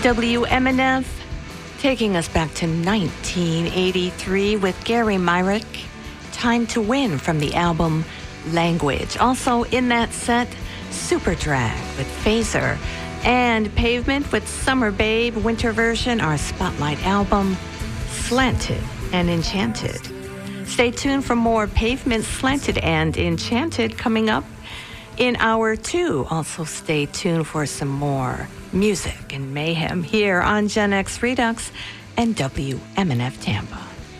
WMNF taking us back to 1983 with Gary Myrick, Time to Win from the album Language. Also in that set, Superdrag with Phaser and Pavement with Summer Babe, winter version, our Spotlight album, Slanted and Enchanted. Stay tuned for more Pavement, Slanted, and Enchanted coming up in hour 2. Also stay tuned for some more music and mayhem here on Gen X Redux and WMNF Tampa.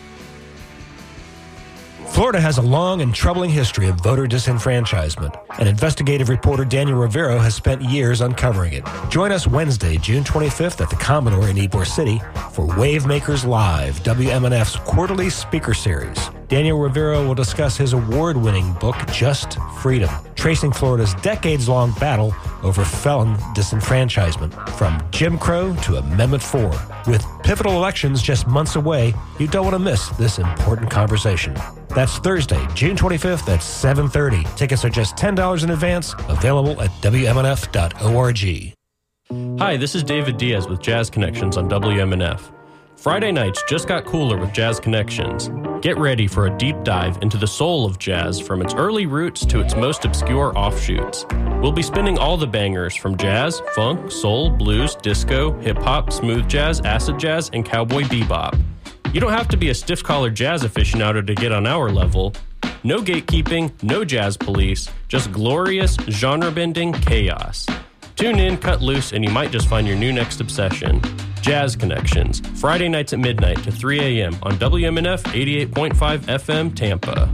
Florida has a long and troubling history of voter disenfranchisement, and investigative reporter Daniel Rivero has spent years uncovering it. Join us Wednesday, June 25th at the Commodore in Ybor City for Wavemakers Live, WMNF's quarterly speaker series. Daniel Rivero will discuss his award-winning book, Just Freedom, tracing Florida's decades-long battle over felon disenfranchisement, from Jim Crow to Amendment 4. With pivotal elections just months away, you don't want to miss this important conversation. That's Thursday, June 25th at 7:30. Tickets are just $10 in advance, available at WMNF.org. Hi, this is David Diaz with Jazz Connections on WMNF. Friday nights just got cooler with Jazz Connections. Get ready for a deep dive into the soul of jazz, from its early roots to its most obscure offshoots. We'll be spinning all the bangers from jazz, funk, soul, blues, disco, hip-hop, smooth jazz, acid jazz, and cowboy bebop. You don't have to be a stiff-collared jazz aficionado to get on our level. No gatekeeping, no jazz police, just glorious, genre-bending chaos. Tune in, cut loose, and you might just find your new next obsession. Jazz Connections, Friday nights at midnight to 3 a.m. on WMNF 88.5 FM Tampa.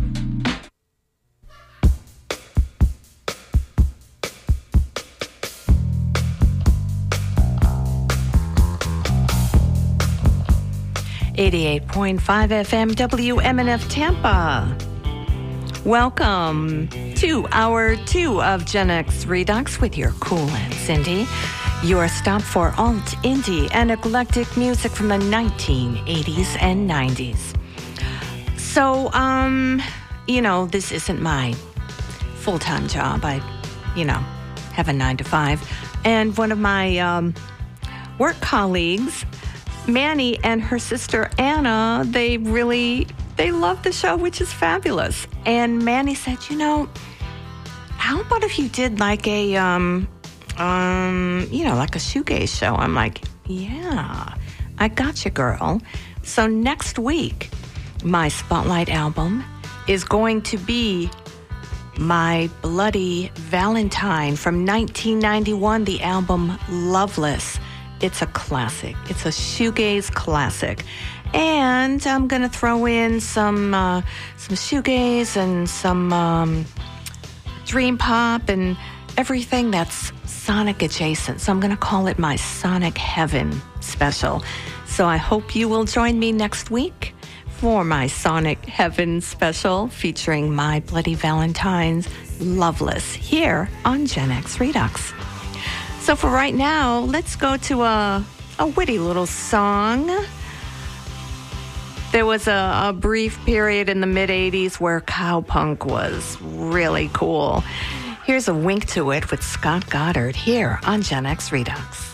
.5 FM WMNF Tampa. Welcome to hour 2 of Gen X Redux with your cool and Cindy. Your stop for alt, indie, and eclectic music from the 1980s and 90s. So, this isn't my full-time job. I, have a 9 to 5. And one of my work colleagues, Manny, and her sister Anna, they love the show, which is fabulous. And Manny said, how about if you did like a, like a shoegaze show? I'm like, yeah, I got you, girl. So next week, my Spotlight album is going to be My Bloody Valentine from 1991, the album Loveless. It's a classic. It's a shoegaze classic. And I'm going to throw in some shoegaze and some dream pop and everything that's Sonic adjacent. So I'm going to call it my Sonic Heaven special. So I hope you will join me next week for my Sonic Heaven special featuring My Bloody Valentine's Loveless here on Gen X Redux. So for right now, let's go to a witty little song. There was a brief period in the mid-'80s where cowpunk was really cool. Here's a wink to it with Scott Goddard here on Gen X Redux.